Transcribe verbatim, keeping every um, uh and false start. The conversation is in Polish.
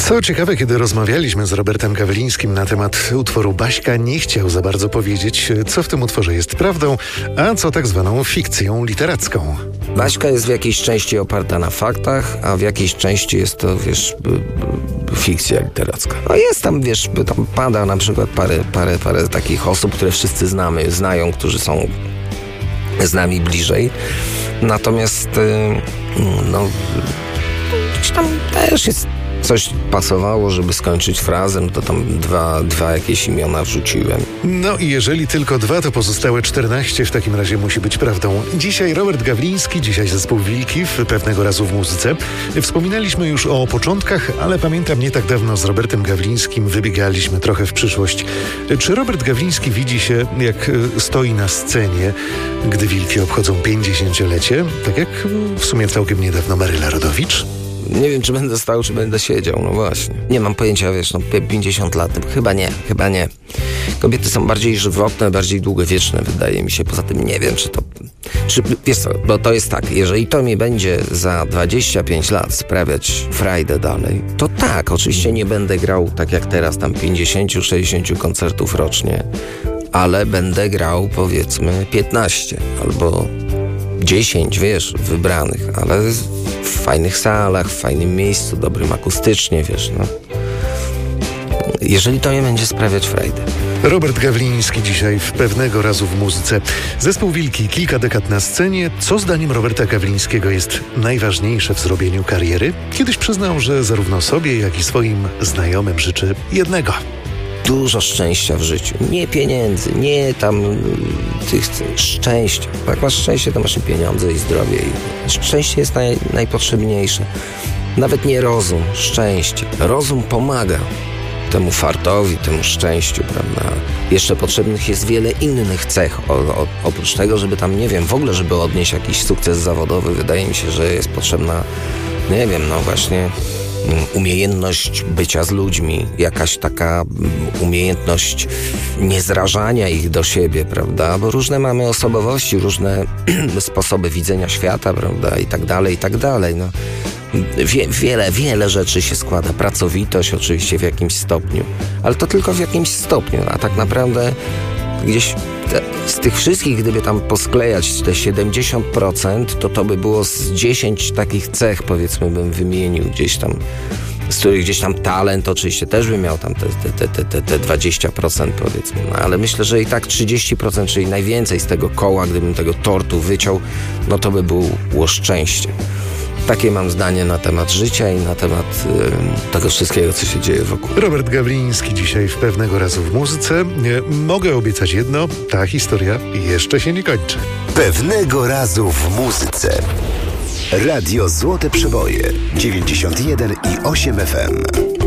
Co ciekawe, kiedy rozmawialiśmy z Robertem Gawlińskim na temat utworu Baśka, nie chciał za bardzo powiedzieć, co w tym utworze jest prawdą, a co tak zwaną fikcją literacką. Baśka jest w jakiejś części oparta na faktach, a w jakiejś części jest to, wiesz, b, b, fikcja literacka. No jest tam, wiesz, tam pada na przykład parę, parę, parę takich osób, które wszyscy znamy, znają, którzy są z nami bliżej. Natomiast no, gdzieś tam też jest coś pasowało, żeby skończyć frazę, no to tam dwa, dwa jakieś imiona wrzuciłem. No i jeżeli tylko dwa, to pozostałe czternaście w takim razie musi być prawdą. Dzisiaj Robert Gawliński, dzisiaj zespół Wilki w Pewnego razu w muzyce. Wspominaliśmy już o początkach, ale pamiętam, nie tak dawno z Robertem Gawlińskim wybiegaliśmy trochę w przyszłość. Czy Robert Gawliński widzi się, jak stoi na scenie, gdy Wilki obchodzą pięćdziesięciolecie? Tak jak w sumie całkiem niedawno Maryla Rodowicz? Nie wiem, czy będę stał, czy będę siedział, no właśnie. Nie mam pojęcia, wiesz, no pięćdziesiąt lat, chyba nie, chyba nie. Kobiety są bardziej żywotne, bardziej długowieczne, wydaje mi się. Poza tym nie wiem, czy to... Czy, wiesz co, bo to jest tak, jeżeli to mi będzie za dwadzieścia pięć lat sprawiać frajdę dalej, to tak, oczywiście nie będę grał tak jak teraz, tam pięćdziesiąt sześćdziesiąt koncertów rocznie, ale będę grał, powiedzmy, piętnaście albo dziesięć, wiesz, wybranych, ale w fajnych salach, w fajnym miejscu, dobrym akustycznie, wiesz, no. Jeżeli to nie będzie sprawiać frajdę. Robert Gawliński dzisiaj w Pewnego razu w muzyce. Zespół Wilki, kilka dekad na scenie. Co zdaniem Roberta Gawlińskiego jest najważniejsze w zrobieniu kariery? Kiedyś przyznał, że zarówno sobie, jak i swoim znajomym życzy jednego. Dużo szczęścia w życiu. Nie pieniędzy, nie tam tych szczęścia. Jak masz szczęście, to masz i pieniądze, i zdrowie. I szczęście jest naj, najpotrzebniejsze. Nawet nie rozum, szczęście. Rozum pomaga temu fartowi, temu szczęściu, prawda? Jeszcze potrzebnych jest wiele innych cech. O, o, oprócz tego, żeby tam, nie wiem, w ogóle, żeby odnieść jakiś sukces zawodowy, wydaje mi się, że jest potrzebna, nie wiem, no właśnie umiejętność bycia z ludźmi, jakaś taka umiejętność niezrażania ich do siebie, prawda? Bo różne mamy osobowości, różne sposoby widzenia świata, prawda? I tak dalej, i tak dalej. No. Wie, wiele, wiele rzeczy się składa. Pracowitość oczywiście w jakimś stopniu, ale to tylko w jakimś stopniu, a tak naprawdę gdzieś te, z tych wszystkich, gdyby tam posklejać te siedemdziesiąt procent, to to by było z dziesięć takich cech, powiedzmy, bym wymienił gdzieś tam, z których gdzieś tam talent oczywiście też by miał tam te, te, te, te, te dwadzieścia procent, powiedzmy. No, ale myślę, że i tak trzydzieści procent, czyli najwięcej z tego koła, gdybym tego tortu wyciął, no to by było szczęście. Takie mam zdanie na temat życia i na temat y, tego wszystkiego, co się dzieje wokół. Robert Gawliński dzisiaj w Pewnego razu w muzyce. Mogę obiecać jedno, ta historia jeszcze się nie kończy. Pewnego razu w muzyce. Radio Złote Przeboje dziewięćdziesiąt jeden i osiem F M.